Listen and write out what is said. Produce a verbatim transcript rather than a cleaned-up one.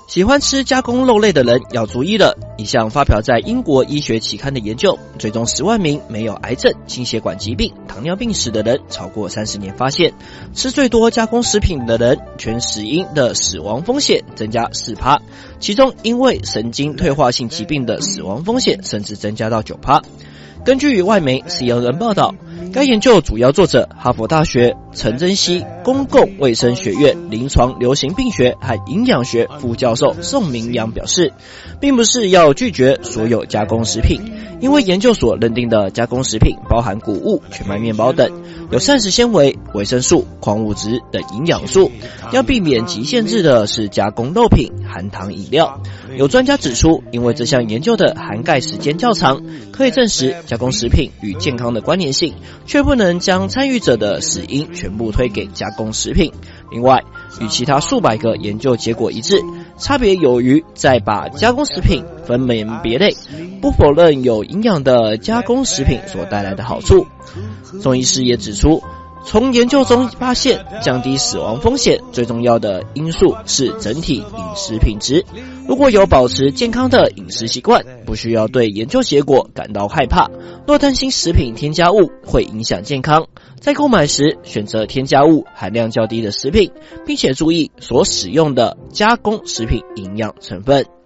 喜欢吃加工肉类的人要注意了，一项发表在英国医学期刊的研究，追踪十万名没有癌症、心血管疾病、糖尿病史的人超过三十年，发现吃最多加工食品的人，全死因的死亡风险增加 百分之四， 其中因为神经退化性疾病的死亡风险甚至增加到 百分之九。 根据外媒 C N N 报道，该研究主要作者哈佛大学陈珍熙公共卫生学院临床流行病学和营养学副教授宋明阳表示，并不是要拒绝所有加工食品，因为研究所认定的加工食品包含谷物、全麦面包等，有膳食纤维、维生素、矿物质等营养素，要避免及限制的是加工肉品、含糖饮料。有专家指出，因为这项研究的涵盖时间较长，可以证实加工食品与健康的关联性，却不能将参与者的死因全部推给加工食品。另外，与其他数百个研究结果一致，差别有于在把加工食品分门别类，不否认有营养的加工食品所带来的好处。宋医师也指出，从研究中发现，降低死亡风险最重要的因素是整体饮食品质。如果有保持健康的饮食习惯，不需要对研究结果感到害怕。若担心食品添加物会影响健康，在购买时选择添加物含量较低的食品，并且注意所使用的加工食品营养成分。